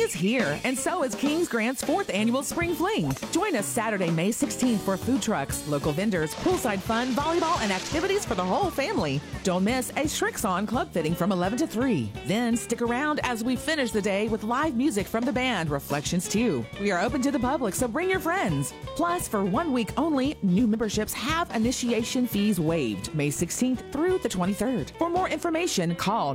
is here, and so is Kings Grant's 4th annual Spring Fling. Join us Saturday, May 16th for food trucks, local vendors, poolside fun, volleyball, and activities for the whole family. Don't miss a Shrix-On club fitting from 11 to 3. Then stick around as we finish the day with live music from the band Reflections 2. We are open to the public, so bring your friends. Plus, for 1 week only, new memberships have initiation fees waived May 16th through the 23rd. For more information, call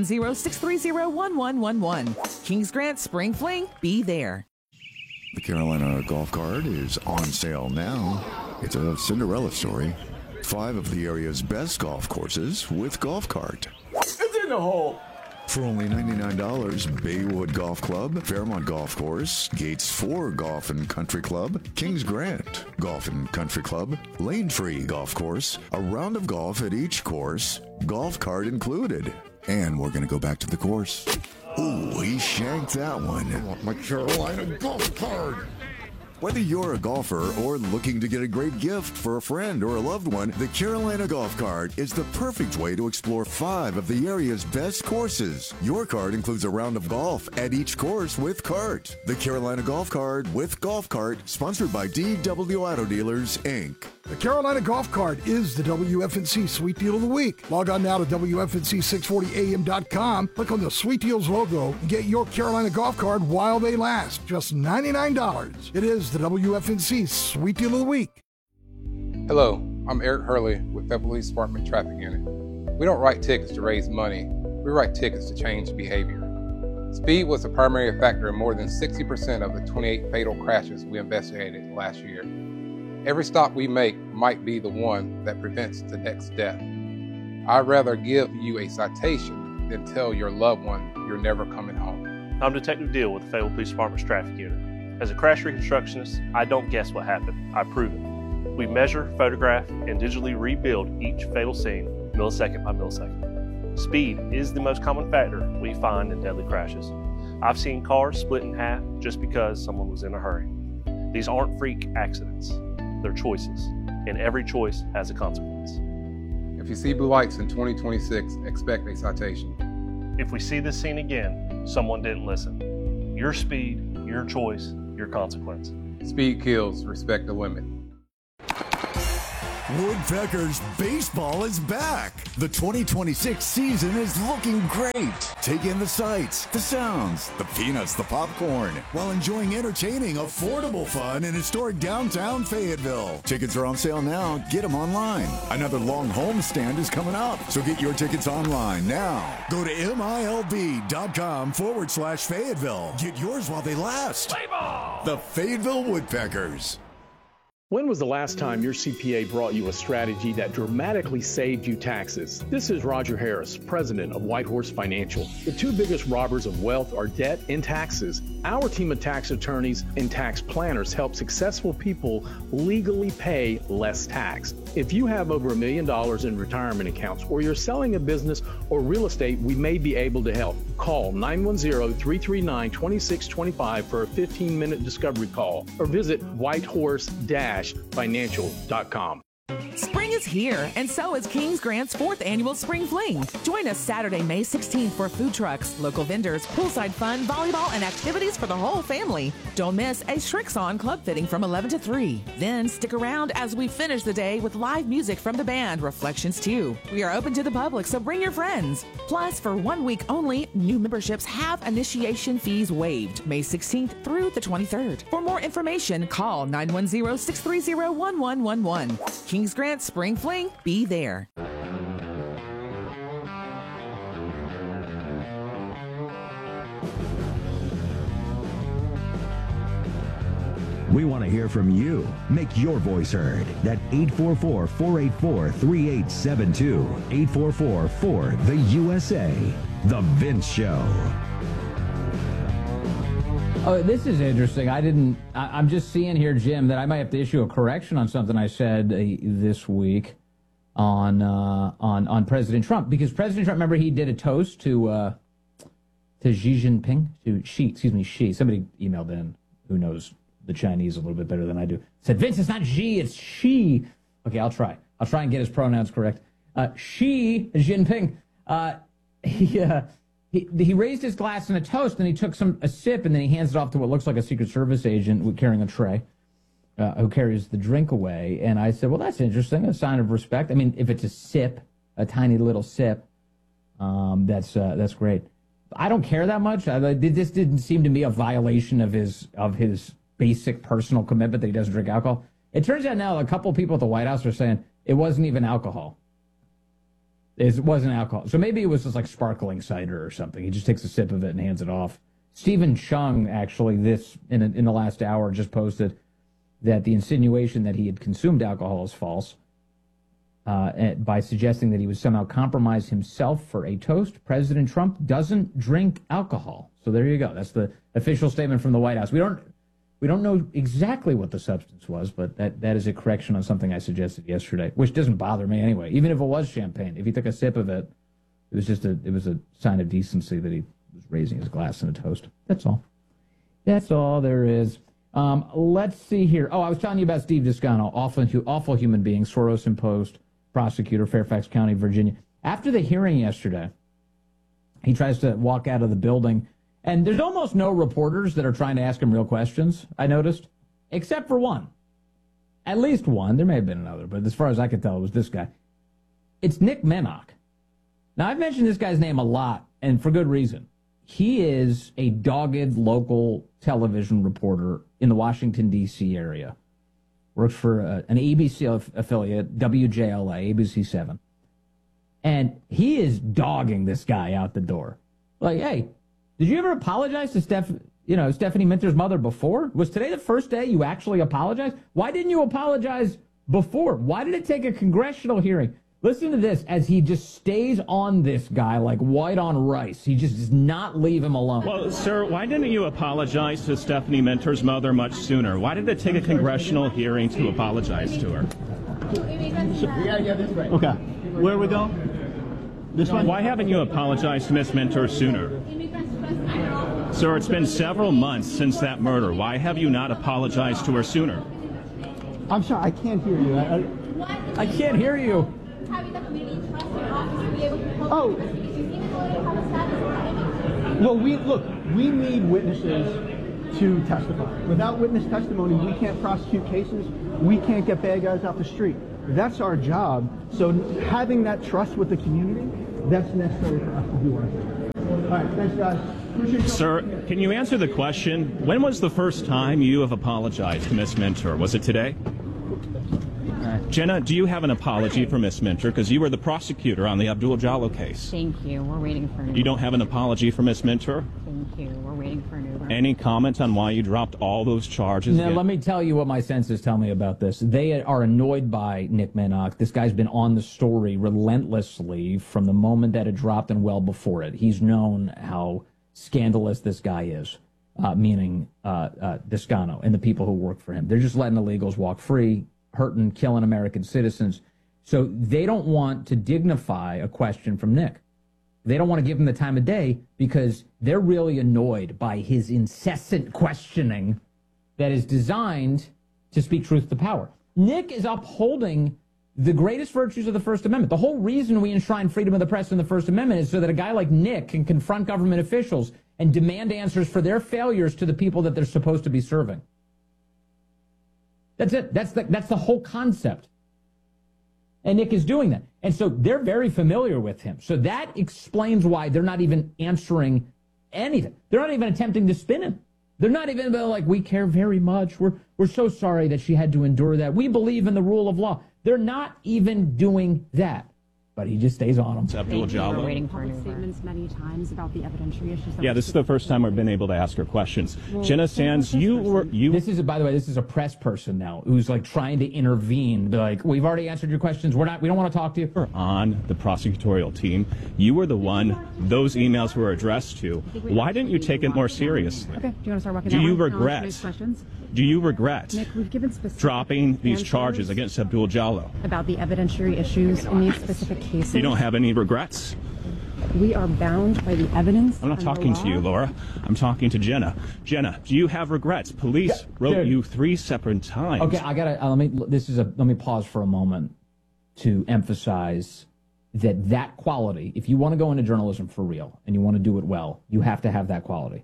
910-630-1111. Kings Grant Spring Fling, be there. The Carolina Golf Cart is on sale now. It's a Cinderella story. 5 of the area's best golf courses with Golf Cart. It's in the hole. For only $99, Baywood Golf Club, Fairmont Golf Course, Gates 4 Golf and Country Club, Kings Grant Golf and Country Club, Lane Tree Golf Course, a round of golf at each course, Golf Cart included. And we're going to go back to the course. Ooh, he shanked that one. I want my Carolina Golf Cart. Whether you're a golfer or looking to get a great gift for a friend or a loved one, the Carolina Golf Cart is the perfect way to explore 5 of the area's best courses. Your cart includes a round of golf at each course with cart. The Carolina Golf Cart with Golf Cart, sponsored by DW Auto Dealers, Inc. The Carolina Golf Cart is the WFNC Sweet Deal of the Week. Log on now to WFNC640AM.com, click on the Sweet Deals logo, and get your Carolina Golf Cart while they last. Just $99. It is the WFNC Sweet Deal of the Week. Hello, I'm Eric Hurley with Fayetteville Police Department Traffic Unit. We don't write tickets to raise money, we write tickets to change behavior. Speed was a primary factor in more than 60% of the 28 fatal crashes we investigated last year. Every stop we make might be the one that prevents the next death. I'd rather give you a citation than tell your loved one you're never coming home. I'm Detective Deal with the Fayetteville Police Department's Traffic Unit. As a crash reconstructionist, I don't guess what happened, I prove it. We measure, photograph, and digitally rebuild each fatal scene millisecond by millisecond. Speed is the most common factor we find in deadly crashes. I've seen cars split in half just because someone was in a hurry. These aren't freak accidents. They're choices, and every choice has a consequence. If you see blue lights in 2026, expect a citation. If we see this scene again, someone didn't listen. Your speed, your choice, your consequence. Speed kills, respect the limit. Woodpeckers baseball is back. The 2026 season is looking great. Take in the sights, the sounds, the peanuts, the popcorn, while enjoying entertaining, affordable fun in historic downtown Fayetteville. Tickets are on sale now. Get them online. Another long home stand is coming up, so get your tickets online now. Go to MILB.com/Fayetteville. Get yours while they last. Play ball! The Fayetteville Woodpeckers. When was the last time your CPA brought you a strategy that dramatically saved you taxes? This is Roger Harris, president of Whitehorse Financial. The 2 biggest robbers of wealth are debt and taxes. Our team of tax attorneys and tax planners help successful people legally pay less tax. If you have over $1 million in retirement accounts, or you're selling a business or real estate, we may be able to help. Call 910-339-2625 for a 15-minute discovery call, or visit whitehorse-financial.com. Spring is here, and so is Kings Grant's 4th annual Spring Fling. Join us Saturday, May 16th for food trucks, local vendors, poolside fun, volleyball, and activities for the whole family. Don't miss a Shrix-On club fitting from 11 to 3. Then stick around as we finish the day with live music from the band Reflections 2. We are open to the public, so bring your friends. Plus, for 1 week only, new memberships have initiation fees waived May 16th through the 23rd. For more information, call 910-630-1111. Kings Grant Spring Fling, be there. We want to hear from you. Make your voice heard. That 844-484-3872. 844-4-THE-USA. The Vince Show. Oh, this is interesting. I'm just seeing here, Jim, that I might have to issue a correction on something I said this week on President Trump, because President Trump, remember, he did a toast to Xi Jinping, Xi. Somebody emailed in who knows the Chinese a little bit better than I do. Said, Vince, it's not Xi, it's Xi. Okay, I'll try and get his pronouns correct. Xi Jinping. He He raised his glass in a toast, and he took a sip, and then he hands it off to what looks like a Secret Service agent carrying a tray, who carries the drink away. And I said, well, that's interesting, a sign of respect. I mean, if it's a sip, a tiny little sip, that's great. I don't care that much. This didn't seem to me a violation of his basic personal commitment that he doesn't drink alcohol. It turns out now a couple of people at the White House are saying it wasn't even alcohol. It wasn't alcohol. So maybe it was just like sparkling cider or something. He just takes a sip of it and hands it off. Stephen Chung, actually, in the last hour, just posted that the insinuation that he had consumed alcohol is false by suggesting that he would somehow compromise himself for a toast. President Trump doesn't drink alcohol. So there you go. That's the official statement from the White House. We don't know exactly what the substance was, but that is a correction on something I suggested yesterday, which doesn't bother me anyway. Even if it was champagne, if he took a sip of it, it was a sign of decency that he was raising his glass in a toast. That's all. That's all there is. Let's see here. Oh, I was telling you about Steve Descano, awful human being, Soros-imposed prosecutor, Fairfax County, Virginia. After the hearing yesterday, he tries to walk out of the building. And there's almost no reporters that are trying to ask him real questions, I noticed, except for one. At least one. There may have been another, but as far as I can tell, it was this guy. It's Nick Menock. Now, I've mentioned this guy's name a lot, and for good reason. He is a dogged local television reporter in the Washington, D.C. area. Works for an ABC affiliate, WJLA, ABC 7. And he is dogging this guy out the door. Like, hey, did you ever apologize to Stephanie Minter's mother before? Was today the first day you actually apologized? Why didn't you apologize before? Why did it take a congressional hearing? Listen to this as he just stays on this guy like white on rice. He just does not leave him alone. Well, sir, why didn't you apologize to Stephanie Minter's mother much sooner? Why did it take a congressional hearing to apologize to her? Yeah, that's right. Okay. Where we go? This one? Why haven't you apologized to Miss Minter sooner? Sir, it's been several months since that murder. Why have you not apologized to her sooner? I'm sorry, I can't hear you. I can't hear you. Oh. Well, we need witnesses to testify. Without witness testimony, we can't prosecute cases. We can't get bad guys off the street. That's our job. So having that trust with the community, that's necessary for us to do our thing. All right, thanks, guys. Sir, can you answer the question? When was the first time you have apologized to Miss Minter? Was it today? Jenna, do you have an apology for Miss Minter? Because you were the prosecutor on the Abdul Jallo case. Thank you. We're waiting for an Uber. You don't have an apology for Miss Minter? Thank you. We're waiting for an Uber. Any comment on why you dropped all those charges? Now, let me tell you what my senses tell me about this. They are annoyed by Nick Menock. This guy's been on the story relentlessly from the moment that it dropped and well before it. He's known how scandalous this guy is, meaning Descano and the people who work for him. They're just letting illegals walk free, hurting, killing American citizens. So they don't want to dignify a question from Nick. They don't want to give him the time of day because they're really annoyed by his incessant questioning that is designed to speak truth to power. Nick is upholding the greatest virtues of the First Amendment. The whole reason we enshrine freedom of the press in the First Amendment is so that a guy like Nick can confront government officials and demand answers for their failures to the people that they're supposed to be serving. That's it. That's the whole concept. And Nick is doing that. And so they're very familiar with him. So that explains why they're not even answering anything. They're not even attempting to spin him. They're not even like, we care very much. We're so sorry that she had to endure that. We believe in the rule of law. They're not even doing that. But he just stays on them. Abdul Jallo. We're waiting for statements many times about the evidentiary issues. Yeah, this is the first time we've been able to ask her questions. Well, Jenna Sands, This is, by the way, this is a press person now who's like trying to intervene. Be like, we've already answered your questions. We don't want to talk to you. On the prosecutorial team, you were the one those emails were addressed to. Why didn't you take it more seriously? Okay. Do you want to start walking? Do you regret Nick, we've given dropping these charges against Abdul Jallo? About the evidentiary issues in these specific cases. You don't have any regrets? We are bound by the evidence. I'm not talking to you, Laura. I'm talking to Jenna. Jenna, do you have regrets? Police wrote you 3 separate times. Okay, I gotta let me pause for a moment to emphasize that quality, if you want to go into journalism for real and you want to do it well, you have to have that quality.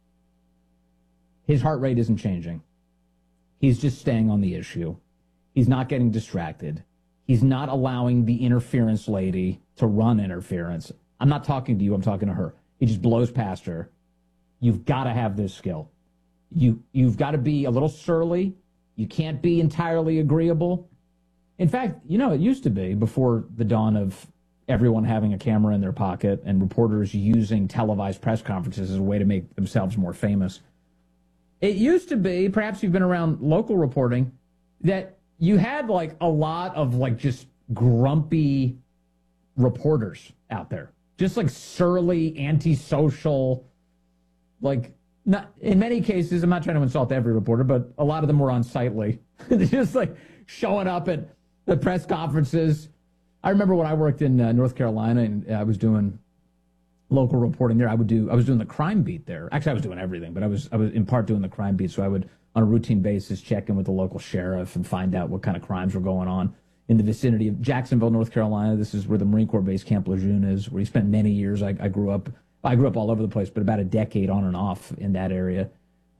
His heart rate isn't changing. He's just staying on the issue. He's not getting distracted. He's not allowing the interference lady to run interference. I'm not talking to you. I'm talking to her. He just blows past her. You've got to have this skill. You've got to be a little surly. You can't be entirely agreeable. In fact, you know, it used to be, before the dawn of everyone having a camera in their pocket and reporters using televised press conferences as a way to make themselves more famous. It used to be, perhaps you've been around local reporting, that you had like a lot of like just grumpy reporters out there. Just like surly, antisocial, like, not in many cases, I'm not trying to insult every reporter, but a lot of them were unsightly. Just like showing up at the press conferences. I remember when I worked in North Carolina and I was doing local reporting there, I was doing the crime beat there. Actually, I was doing everything, but I was in part doing the crime beat. So I would, on a routine basis, check in with the local sheriff and find out what kind of crimes were going on in the vicinity of Jacksonville, North Carolina. This is where the Marine Corps base Camp Lejeune is, where he spent many years. I grew up all over the place, but about a decade on and off in that area.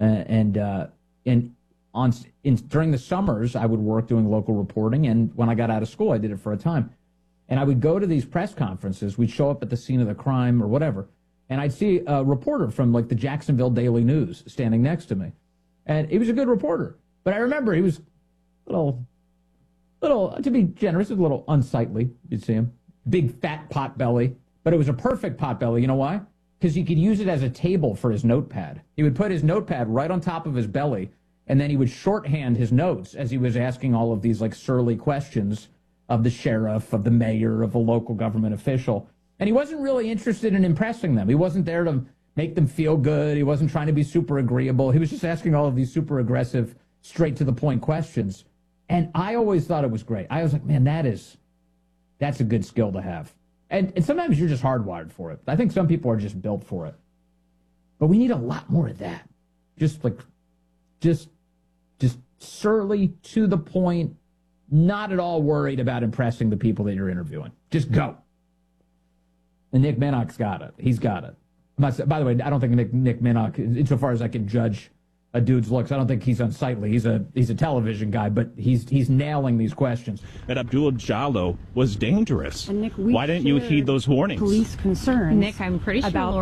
During the summers, I would work doing local reporting, and when I got out of school, I did it for a time. And I would go to these press conferences. We'd show up at the scene of the crime or whatever, and I'd see a reporter from like the Jacksonville Daily News standing next to me, and he was a good reporter. But I remember he was a little, to be generous, a little unsightly. You'd see him, big fat pot belly, but it was a perfect pot belly. You know why? Because he could use it as a table for his notepad. He would put his notepad right on top of his belly, and then he would shorthand his notes as he was asking all of these like surly questions of the sheriff, of the mayor, of a local government official. And he wasn't really interested in impressing them. He wasn't there to make them feel good. He wasn't trying to be super agreeable. He was just asking all of these super aggressive, straight to the point questions. And I always thought it was great. I was like, man, that's a good skill to have. And sometimes you're just hardwired for it. I think some people are just built for it. But we need a lot more of that. Just surly, to the point, not at all worried about impressing the people that you're interviewing. Just go. And Nick Minnock's got it. He's got it. By the way, I don't think Nick Minnock, insofar as I can judge a dude's looks, I don't think he's unsightly. He's a television guy, but he's nailing these questions. That Abdul Jallo was dangerous. And Nick, why didn't you heed those warnings? Police concerns. Nick, I'm pretty sure